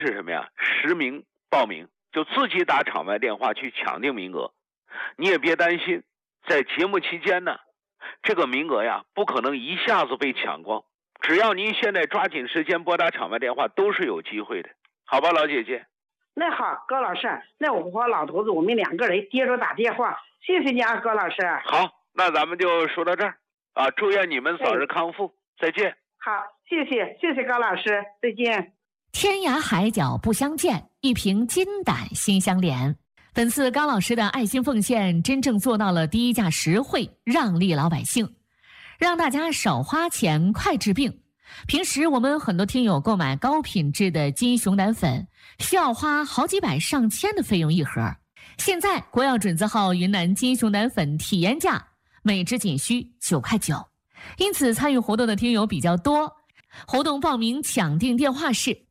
是什么呀？实名报名，就自己打场外电话去抢定名额。你也别担心，在节目期间呢，这个名额呀不可能一下子被抢光，只要您现在抓紧时间拨打场外电话，都是有机会的，好吧，老姐姐？ 那好，高老师，那我和老头子我们2个人接着打电话，谢谢你啊，高老师。 好，那咱们就说到这儿啊，祝愿你们早日康复，再见。 好，谢谢高老师，再见。 天涯海角不相见，一瓶金胆心相连。本次高老师的爱心奉献真正做到了低价实惠，让利老百姓，让大家少花钱快治病。平时我们很多听友购买高品质的金熊胆粉需要花好几百上千的费用一盒，现在国药准字号云南金熊胆粉体验价每支仅需9块9，因此参与活动的听友比较多。活动报名抢订电话是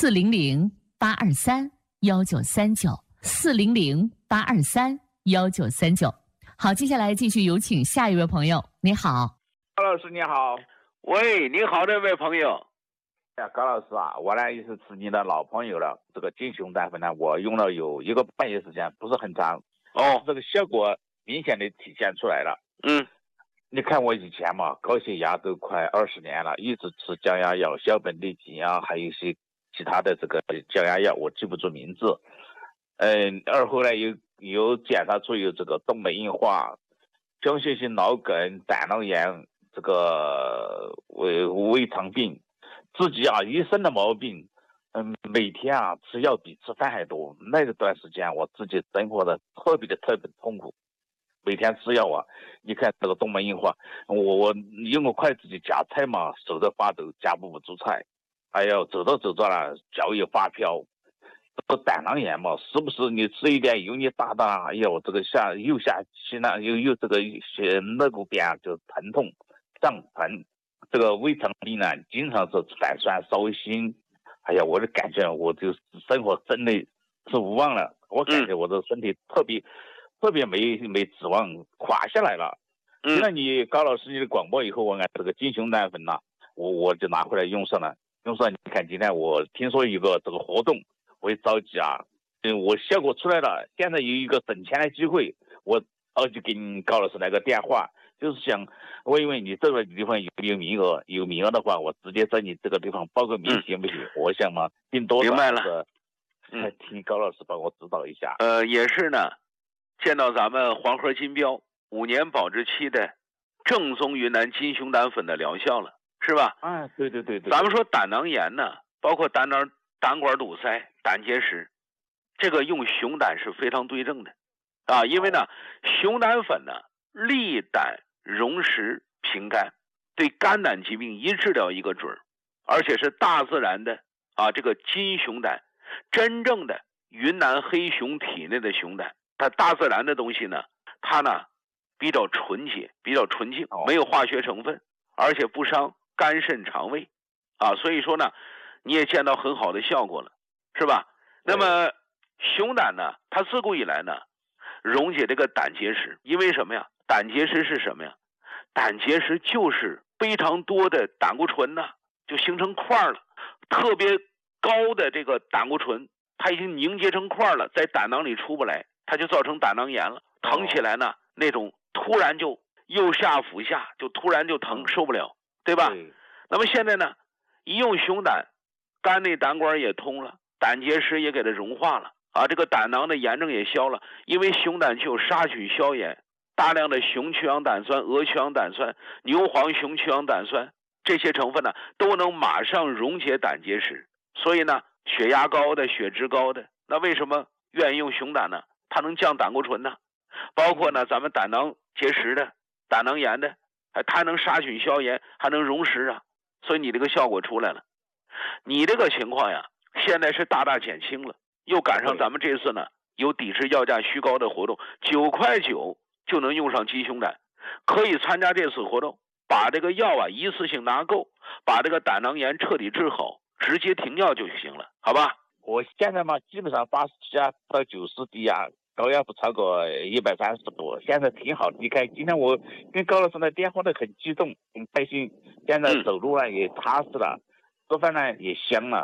400-823-1939，400-823-1939。好，接下来继续有请下一位朋友。你好， 高老师你好。 喂，你好，这位朋友。 高老师啊，我呢也是你的老朋友了。这个金熊胆粉呢，我用了有1个半月时间，不是很长。这个效果明显的体现出来了。你看我以前嘛，高血压都快20年了，一直吃降压药、硝苯利嗪啊，还有一些其他的这个降压药，我记不住名字。后来有检查出有这个动脉硬化、僵硬性脑梗、胆囊炎，这个胃肠病，自己啊一身的毛病，每天啊吃药比吃饭还多。那段时间我自己生活的特别痛苦，每天吃药啊，你看这个动脉硬化，我用个筷子去夹菜嘛，手在发抖，夹不住菜，哎呦，走着了，脚也发飘。这个胆囊炎嘛，时不时你吃一点油腻大大，哎呦，这个右下期呢又这个肋骨边啊就疼痛胀疼。这个胃肠病呢，经常是反酸烧心，哎呀，我就感觉我就生活真的是无望了，我感觉我的身体特别没指望，垮下来了。听了你高老师你的广播以后，我按这个金熊胆粉呢，我就拿回来用上了。你看今天我听说有个这个活动，我也着急啊，我效果出来了，现在有一个省钱的机会，我着急给你高老师来个电话，就是想问一问你这个地方有没有名额，有名额的话，我直接在你这个地方报个名行不行？我想嘛，订多少？ 明白了。 请高老师帮我指导一下。 也是呢，见到咱们黄河金标5年保质期的正宗云南金熊胆粉的疗效了，是吧？ 对。 咱们说胆囊炎呢，包括胆管堵塞、胆结石，这个用熊胆是非常对症的啊，因为呢，熊胆粉呢利胆溶石平肝，对肝胆疾病一治疗一个准，而且是大自然的啊，这个金熊胆，真正的云南黑熊体内的熊胆，它大自然的东西呢，它呢比较纯洁，比较纯净，没有化学成分，而且不伤肝肾肠胃啊，所以说呢，你也见到很好的效果了，是吧？那么熊胆呢，它自古以来呢溶解这个胆结石，因为什么呀？胆结石是什么呀？胆结石就是非常多的胆固醇呢就形成块了，特别高的这个胆固醇它已经凝结成块了，在胆囊里出不来，它就造成胆囊炎了，疼起来呢那种突然就右下腹下就突然就疼，受不了，对吧？那么现在呢一用熊胆，肝内胆管也通了，胆结石也给它融化了啊，这个胆囊的炎症也消了，因为熊胆具有杀菌消炎，大量的熊曲氧胆酸、鹅曲氧胆酸、牛黄熊曲氧胆酸这些成分呢都能马上溶解胆结石，所以呢血压高的、血脂高的，那为什么愿意用熊胆呢？它能降胆固醇呢，包括呢咱们胆囊结石的、胆囊炎的，它还能杀菌消炎，还能溶石啊，所以你这个效果出来了。你这个情况呀现在是大大减轻了，又赶上咱们这次呢有抵制药价虚高的活动，9块9就能用上金熊胆，可以参加这次活动，把这个药啊一次性拿够，把这个胆囊炎彻底治好，直接停药就行了，好吧？ 我现在嘛基本上87啊到90低啊，高压不超过130度，现在挺好。你看今天我跟高老师的电话都很激动，很开心，现在走路啊也踏实了，做饭呢也香了，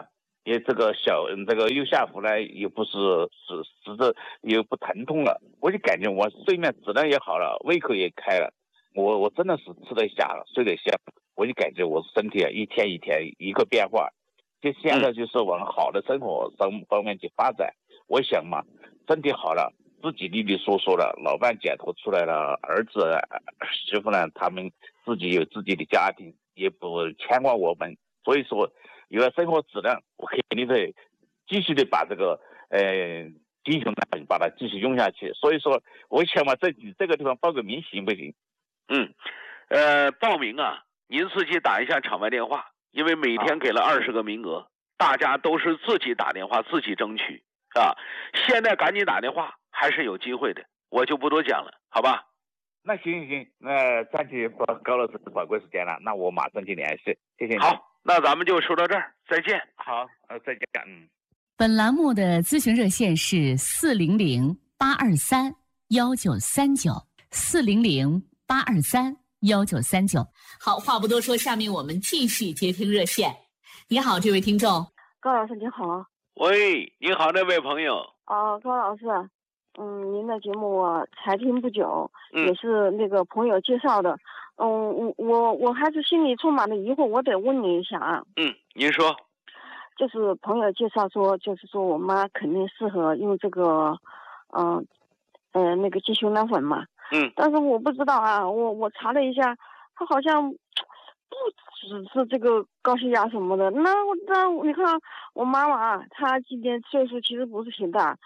也这个右下腹呢也不是实质也不疼痛了，我就感觉我睡眠质量也好了，胃口也开了，我真的是吃得下了，睡得下，我就感觉我身体一天一天一个变化，就现在就是往好的生活方面去发展。我想嘛，身体好了，自己利利索索的，老伴解脱出来了，儿子媳妇呢，他们自己有自己的家庭，也不牵挂我们，所以说有了生活质量，我肯定得继续的把这个金熊奶粉把它继续用下去。所以说我想嘛，这个地方报个名行不行？ 报名啊，您自己打一下场外电话，因为每天给了20个名额，大家都是自己打电话自己争取啊。现在赶紧打电话，还是有机会的，我就不多讲了，好吧？ 那行，那占据高老师的宝贵时间了，那我马上去联系，谢谢你。 好，那咱们就说到这儿，再见。 好，再见。 本栏目的咨询热线是400-823-1939，400-823-1939。好，话不多说，下面我们继续接听热线。你好，这位听众。 高老师你好。 喂，你好，那位朋友。 高老师，您的节目我才听不久，也是那个朋友介绍的。我还是心里充满了疑惑，我得问你一下啊。 您说。 就是朋友介绍说，就是说我妈肯定适合用这个，那个鸡胸奶粉嘛。但是我不知道啊，我查了一下，它好像不只是这个高血压什么的。那你看我妈妈啊，她今年岁数其实不是挺大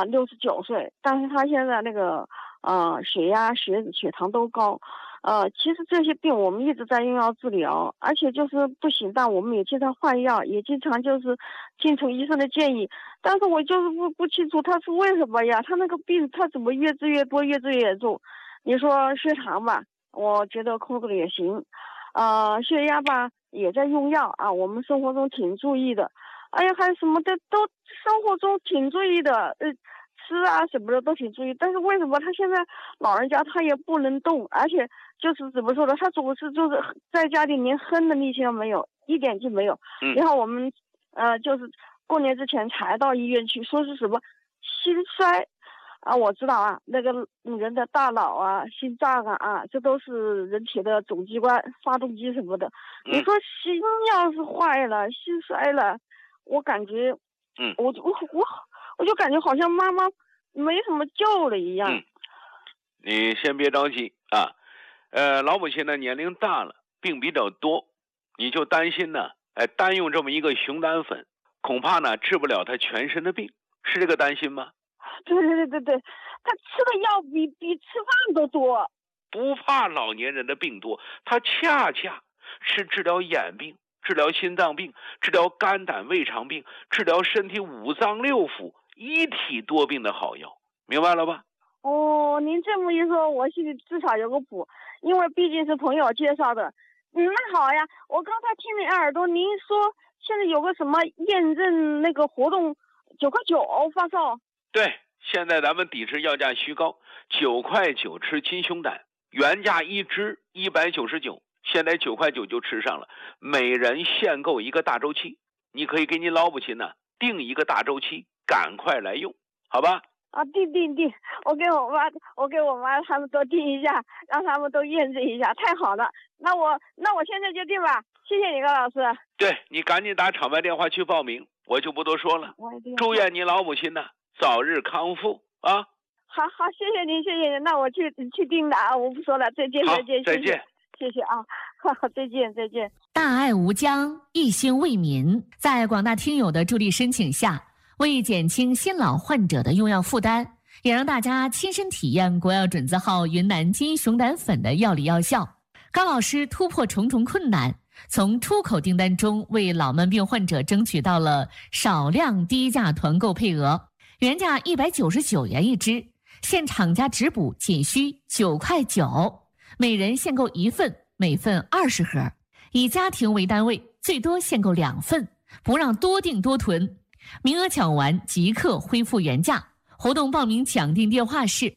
，69岁，但是她现在那个血压、血糖都高。其实这些病我们一直在用药治疗，而且就是不行，但我们也经常换药，也经常就是听从医生的建议。但是我就是不清楚他是为什么呀？他那个病他怎么越治越多，越治越严重？你说血糖吧，我觉得控制的也行，血压吧也在用药啊，我们生活中挺注意的。哎呀，还有什么的都生活中挺注意的，吃啊什么的都挺注意，但是为什么他现在老人家他也不能动，而且就是怎么说呢，他总是就是在家里连哼的力气都没有，一点劲没有。然后我们就是过年之前才到医院去，说是什么心衰啊，我知道啊，那个人的大脑啊、心脏啊，这都是人体的总机关、发动机什么的。你说心要是坏了、心衰了，我感觉，我就感觉好像妈妈没什么救了一样。 你先别着急啊，老母亲呢年龄大了，病比较多，你就担心呢，单用这么一个熊胆粉，恐怕呢治不了她全身的病，是这个担心吗？ 对，她吃的药比吃饭都多。 不怕老年人的病多，她恰恰是治疗眼病、治疗心脏病、治疗肝胆胃肠病、治疗身体5脏6腑一体多病的好药，明白了吧？ 您这么一说，我心里至少有个谱，因为毕竟是朋友介绍的。那好呀，我刚才听你耳朵，您说现在有个什么验证那个活动，9.9块发售。 对，现在咱们抵制药价虚高，9.9块吃金熊胆，原价一支199，现在9.9块就吃上了，每人限购一个大周期，你可以给你老母亲呢定一个大周期，赶快来用，好吧？ 定，我给我妈他们都定一下，让他们都验证一下，太好了。那我现在就定吧，谢谢你高老师。 对，你赶紧打场外电话去报名，我就不多说了。祝愿你老母亲呢早日康复啊！ 好，谢谢您，那我去定的啊，我不说了，再见，谢谢啊，好，再见。 大爱无疆，一心为民，在广大听友的助力申请下，为减轻新老患者的用药负担，也让大家亲身体验国药准字号云南金熊胆粉的药理药效，高老师突破重重困难，从出口订单中为老慢病患者争取到了少量低价团购配额，原价199元一支，现厂家直补仅需9.9块，每人限购1份，每份20盒，以家庭为单位，最多限购2份，不让多订多囤。名额抢完即刻恢复原价。活动报名抢订电话是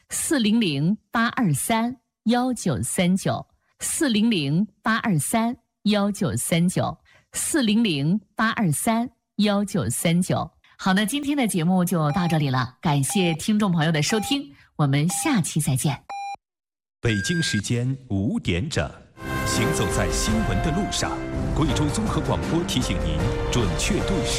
400-823-1939，400-823-1939，400-823-1939。 1939。好，那今天的节目就到这里了，感谢听众朋友的收听，我们下期再见。 北京时间5点整，行走在新闻的路上，贵州综合广播提醒您准确对时。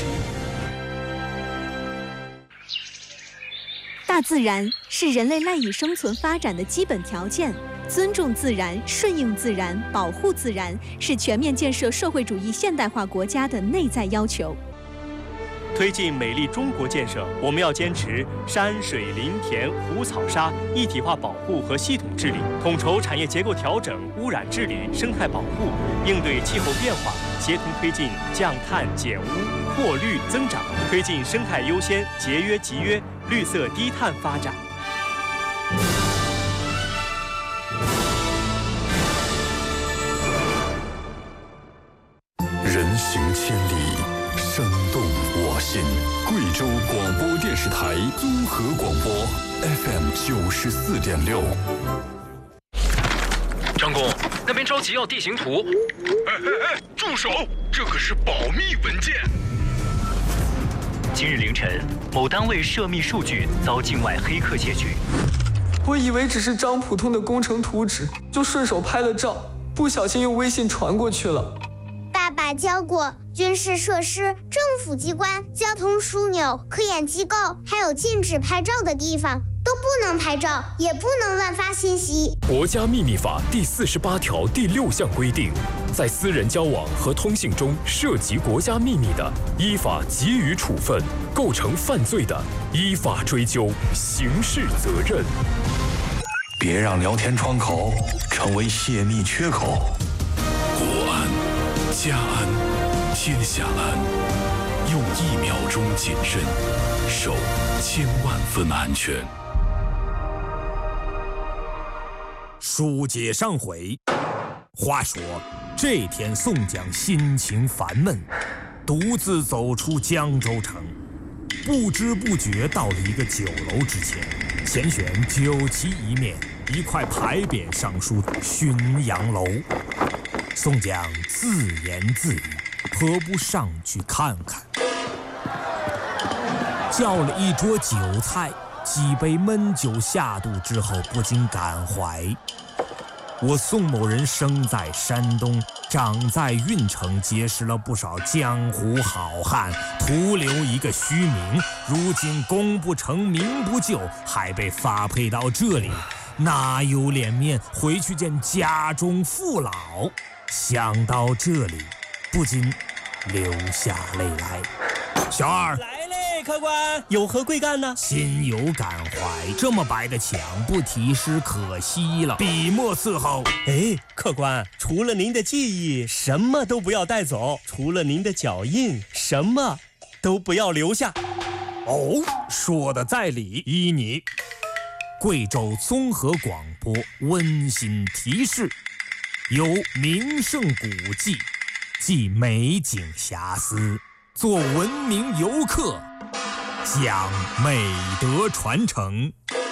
大自然是人类赖以生存发展的基本条件，尊重自然、顺应自然、保护自然，是全面建设社会主义现代化国家的内在要求。 推进美丽中国建设，我们要坚持山水林田湖草沙一体化保护和系统治理，统筹产业结构调整、污染治理、生态保护，应对气候变化，协同推进降碳减污、扩绿增长，推进生态优先、节约集约、绿色低碳发展。 人行千里，声动我心。贵州广播电视台综合广播 FM 94.6。 张工，那边着急要地形图。 哎，住手！这可是保密文件。 今日凌晨，某单位涉密数据遭境外黑客窃取。 我以为只是张普通的工程图纸，就顺手拍了照，不小心用微信传过去了。 爸爸教过，军事设施、政府机关、交通枢纽、科研机构，还有禁止拍照的地方，都不能拍照，也不能乱发信息。 国家秘密法第48条第6项规定，在私人交往和通信中涉及国家秘密的，依法给予处分；构成犯罪的，依法追究刑事责任。 别让聊天窗口成为泄密缺口。 国安、家安、天下安，用1秒钟谨慎，守1000万分安全。 书接上回，话说这天宋江心情烦闷，独自走出江州城，不知不觉到了一个酒楼之前，前选酒旗一面，一块牌匾上书“浔阳楼”。宋江自言自语，何不上去看看？叫了一桌酒菜，几杯闷酒下肚之后，不禁感怀：我宋某人生在山东，长在运城，结识了不少江湖好汉，徒留一个虚名。如今功不成名不就，还被发配到这里，哪有脸面回去见家中父老？想到这里，不禁流下泪来。小二来嘞，客官，有何贵干呢？ 心有感怀，这么白的墙不题诗可惜了，笔墨伺候。 哎，客官，除了您的记忆，什么都不要带走；除了您的脚印，什么都不要留下。 哦，说的在理，依你。贵州综合广播温馨提示：有名胜古迹，即美景遐思，做文明游客，讲美德传承。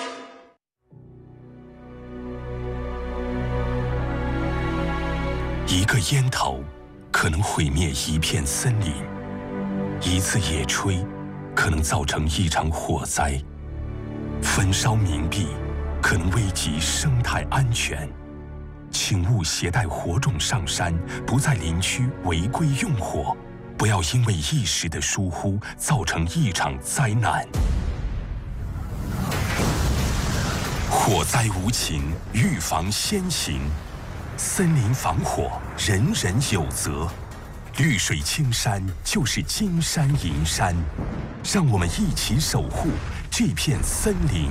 一个烟头可能毁灭一片森林，一次野炊可能造成一场火灾，焚烧冥币可能危及生态安全。请勿携带火种上山，不在林区违规用火，不要因为一时的疏忽造成一场灾难。火灾无情，预防先行。森林防火，人人有责。绿水青山就是金山银山，让我们一起守护这片森林。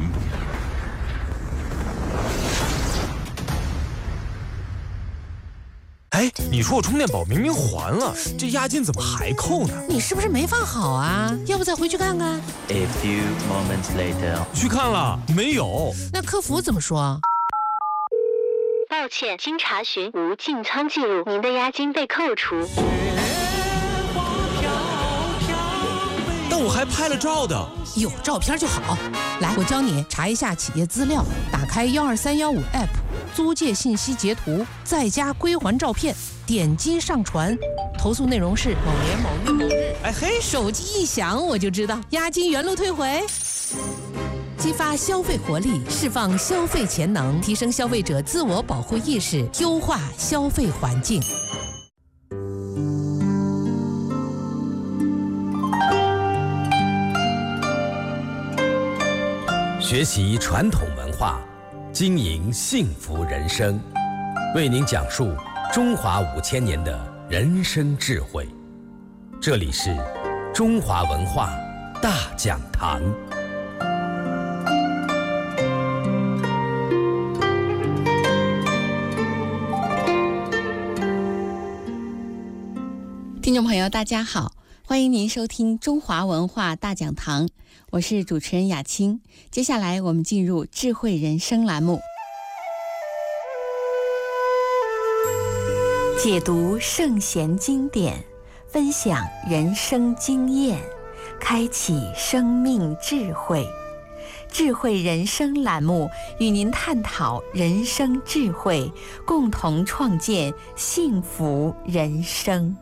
哎，你说我充电宝明明还了，这押金怎么还扣呢？ 你是不是没放好啊？要不再回去看看？ A few moments later， 去看了，没有。 那客服怎么说？ 抱歉，经查询无进仓记录，您的押金被扣除。 但我还拍了照的。 有照片就好。来，我教你查一下企业资料，打开12315 App， 租借信息截图，再加归还照片，点击上传。投诉内容是某年某月某日。 哎嘿，手机一响我就知道押金原路退回。激发消费活力，释放消费潜能，提升消费者自我保护意识，优化消费环境。 学习传统文化，经营幸福人生，为您讲述中华5000年的人生智慧。这里是中华文化大讲堂。 听众朋友大家好，欢迎您收听中华文化大讲堂，我是主持人雅青。接下来我们进入智慧人生栏目， 解读圣贤经典，分享人生经验，开启生命智慧。智慧人生栏目与您探讨人生智慧，共同创建幸福人生。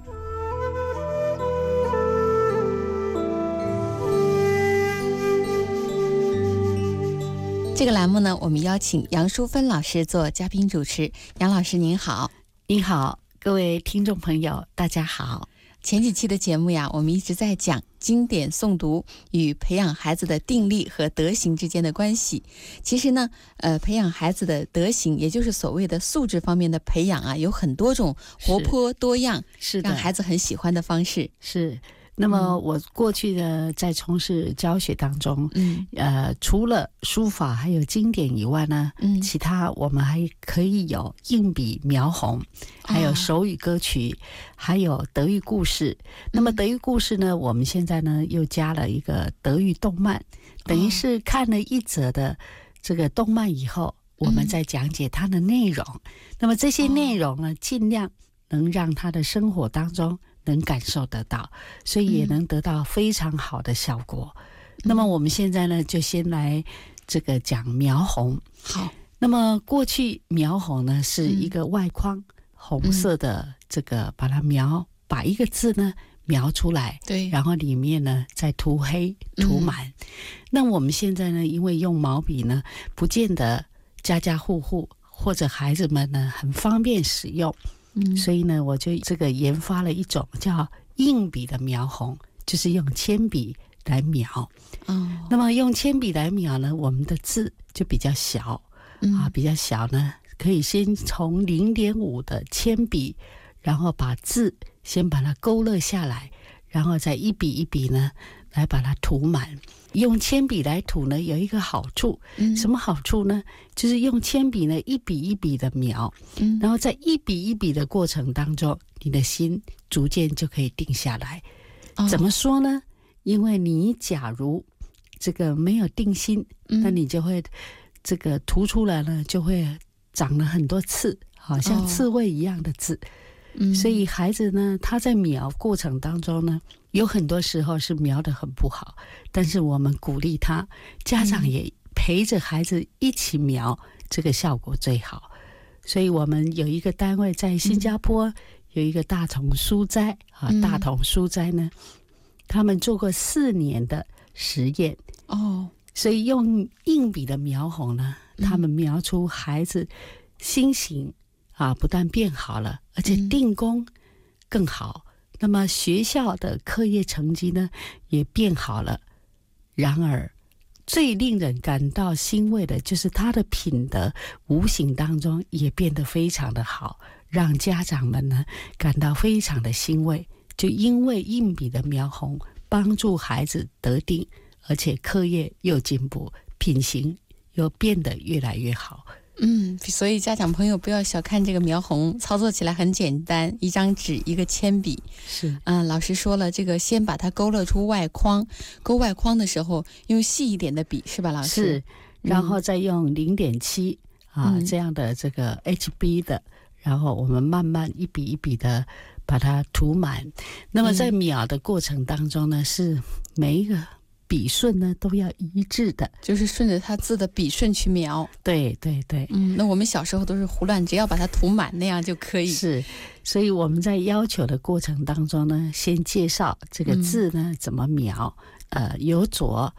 这个栏目呢，我们邀请杨淑芬老师做嘉宾主持。杨老师您好。 您好，各位听众朋友大家好。 前几期的节目呀，我们一直在讲经典诵读与培养孩子的定力和德行之间的关系。其实呢，培养孩子的德行，也就是所谓的素质方面的培养啊，有很多种活泼多样， 是的， 让孩子很喜欢的方式。 是。那么我过去的在从事教学当中，除了书法还有经典以外呢，其他我们还可以有硬笔描红，还有手语歌曲，还有德育故事。那么德育故事呢，我们现在呢又加了一个德育动漫，等于是看了一则的这个动漫以后，我们再讲解它的内容。那么这些内容呢，尽量能让他的生活当中能感受得到，所以也能得到非常好的效果。那么我们现在呢，就先来这个讲描红。 好， 那么过去描红呢是一个外框，红色的这个把它把一个字呢描出来， 对， 然后里面呢再涂黑涂满。那我们现在呢，因为用毛笔呢，不见得家家户户或者孩子们呢很方便使用。所以呢，我就这个研发了一种叫硬笔的描红，就是用铅笔来描。那么用铅笔来描呢，我们的字就比较小，比较小呢，可以先从0.5的铅笔，然后把字先把它勾勒下来，然后再一笔一笔呢来把它涂满。用铅笔来涂呢，有一个好处，什么好处呢？就是用铅笔呢一笔一笔的描，然后在一笔一笔的过程当中，你的心逐渐就可以定下来。怎么说呢？因为你假如这个没有定心，那你就会这个涂出来呢，就会长了很多刺，好像刺猬一样的字。所以孩子呢，他在描过程当中呢，有很多时候是描得很不好，但是我们鼓励他，家长也陪着孩子一起描，这个效果最好。所以我们有一个单位在新加坡，有一个大同书斋大同书斋呢，他们做过4年的实验所以用硬笔的描红呢，他们描出孩子心形不但变好了，而且定功更好。那么学校的课业成绩呢也变好了。然而最令人感到欣慰的就是他的品德无形当中也变得非常的好，让家长们呢感到非常的欣慰。就因为硬笔的描红帮助孩子得定，而且课业又进步，品行又变得越来越好。 所以家长朋友不要小看这个描红，操作起来很简单，一张纸一个铅笔。 是， 老师说了，这个先把它勾勒出外框，勾外框的时候用细一点的笔，是吧，老师？ 是，然后再用0.7这样的这个 HB 的，然后我们慢慢一笔一笔的把它涂满。那么在描的过程当中呢，是每一个笔顺呢都要一致的， 就是顺着他字的笔顺去描。 对对对， 那我们小时候都是胡乱，只要把它涂满那样就可以。 是，所以我们在要求的过程当中呢，先介绍这个字呢怎么描，由左